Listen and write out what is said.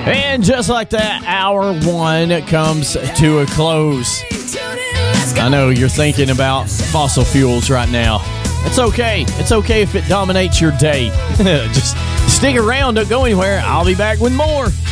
And just like that, hour one comes to a close. I know you're thinking about fossil fuels right now. It's okay. It's okay if it dominates your day. Just stick around. Don't go anywhere. I'll be back with more.